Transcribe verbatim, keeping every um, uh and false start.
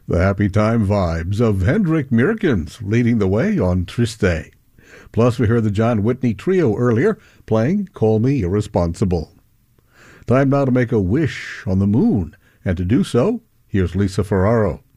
The happy time vibes of Hendrik Meerkens leading the way on Triste. Plus, we heard the John Whitney Trio earlier playing Call Me Irresponsible. Time now to make a wish on the moon. And to do so, here's Lisa Ferraro.